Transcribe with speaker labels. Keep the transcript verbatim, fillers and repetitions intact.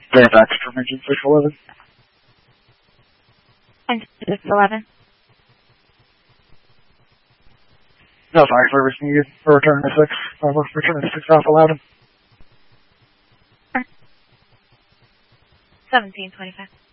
Speaker 1: Fairfax from engine six eleven.
Speaker 2: Engine six eleven.
Speaker 1: No, sorry, service needed. We're returning to six. Uh, we're returning to six Alpha Loudon.
Speaker 2: seventeen twenty-five.